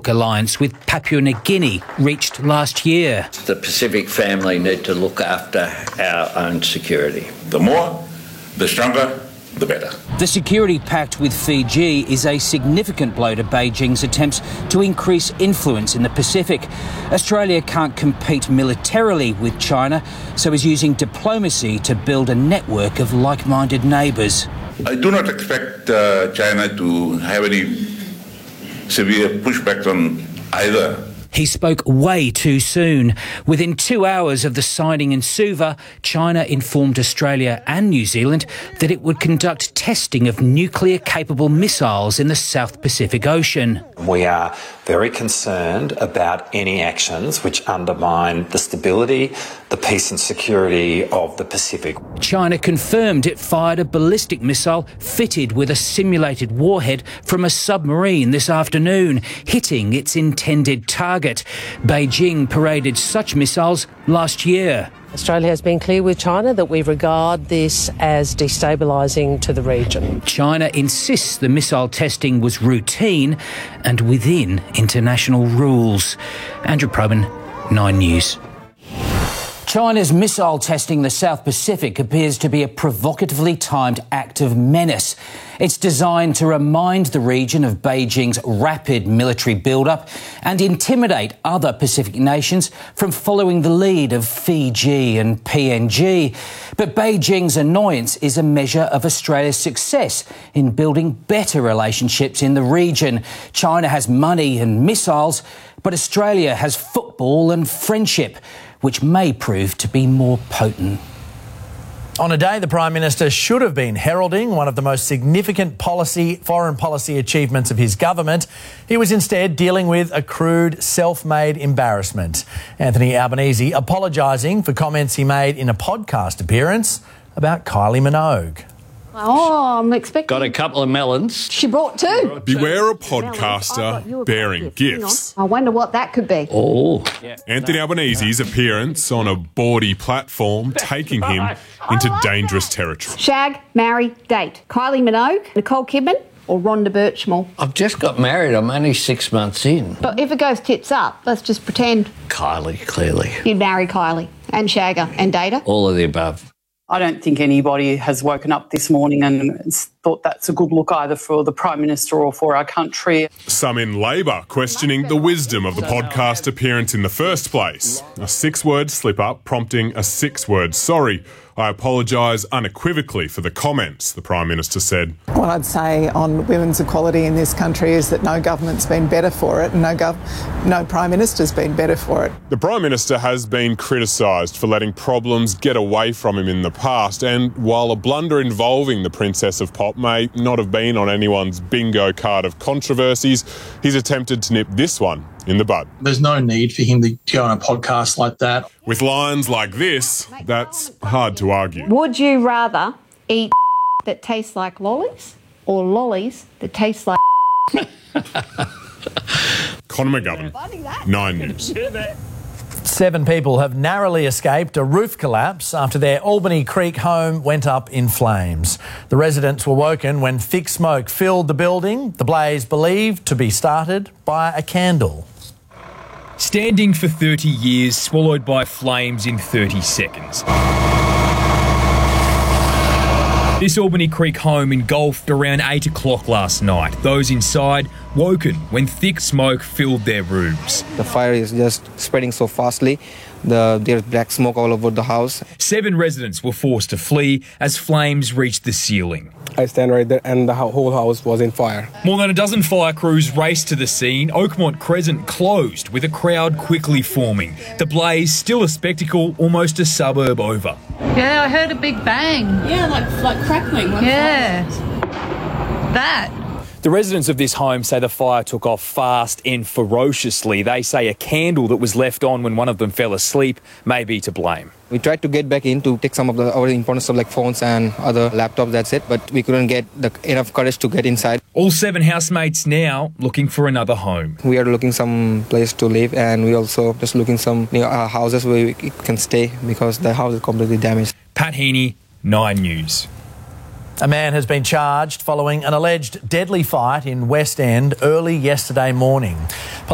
BRICS alliance with Papua New Guinea reached last year. The Pacific family need to look after our own security. The more, the stronger, the better. The security pact with Fiji is a significant blow to Beijing's attempts to increase influence in the Pacific. Australia can't compete militarily with China, so is using diplomacy to build a network of like-minded neighbours. I do not expect China to have any severe pushback on either. He spoke way too soon. Within 2 hours of the signing in Suva, China informed Australia and New Zealand that it would conduct testing of nuclear-capable missiles in the South Pacific Ocean. We are very concerned about any actions which undermine the stability, the peace and security of the Pacific. China confirmed it fired a ballistic missile fitted with a simulated warhead from a submarine this afternoon, hitting its intended target. Beijing paraded such missiles last year. Australia has been clear with China that we regard this as destabilising to the region. China insists the missile testing was routine and within international rules. Andrew Probyn, 9 News. China's missile testing the South Pacific appears to be a provocatively timed act of menace. It's designed to remind the region of Beijing's rapid military build-up and intimidate other Pacific nations from following the lead of Fiji and PNG. But Beijing's annoyance is a measure of Australia's success in building better relationships in the region. China has money and missiles, but Australia has football and friendship, which may prove to be more potent. On a day the Prime Minister should have been heralding one of the most significant foreign policy achievements of his government, he was instead dealing with a crude, self-made embarrassment. Anthony Albanese apologising for comments he made in a podcast appearance about Kylie Minogue. Oh, I'm expecting... Got a couple of melons. She brought two. Beware a podcaster bearing gifts. I wonder what that could be. Oh. Anthony Albanese's appearance on a bawdy platform taking him into dangerous territory. Shag, marry, date. Kylie Minogue, Nicole Kidman or Rhonda Birchmore. I've just got married. I'm only 6 months in. But if it goes tits up, let's just pretend Kylie, clearly. you'd marry Kylie and shag her and date her. All of the above. I don't think anybody has woken up this morning and thought that's a good look either for the Prime Minister or for our country. Some in Labor questioning the wisdom of the podcast appearance in the first place. A 6-word slip-up prompting a 6-word sorry. I apologise unequivocally for the comments, the Prime Minister said. What I'd say on women's equality in this country is that no government's been better for it and no Prime Minister's been better for it. The Prime Minister has been criticised for letting problems get away from him in the past, and while a blunder involving the Princess of Pop may not have been on anyone's bingo card of controversies, he's attempted to nip this one in the bud. There's no need for him to go on a podcast like that. With lines like this, that's hard to argue. Would you rather eat that tastes like lollies or lollies that taste like Conor McGovern, 9 News. 7 people have narrowly escaped a roof collapse after their Albany Creek home went up in flames. The residents were woken when thick smoke filled the building, the blaze believed to be started by a candle. Standing for 30 years, swallowed by flames in 30 seconds. This Albany Creek home engulfed around 8 o'clock last night. Those inside woken when thick smoke filled their rooms. The fire is just spreading so fastly. There's black smoke all over the house. 7 residents were forced to flee as flames reached the ceiling. I stand right there and the whole house was in fire. More than a dozen fire crews raced to the scene. Oakmont Crescent closed with a crowd quickly forming. The blaze still a spectacle almost a suburb over. Yeah, I heard a big bang. Yeah, like crackling. Yeah. That. The residents of this home say the fire took off fast and ferociously. They say a candle that was left on when one of them fell asleep may be to blame. We tried to get back in to take some of our important stuff like phones and other laptops, that's it, but we couldn't get enough courage to get inside. All 7 housemates now looking for another home. We are looking some place to live, and we also just looking some houses where we can stay because the house is completely damaged. Pat Heaney, 9 News. A man has been charged following an alleged deadly fight in West End early yesterday morning.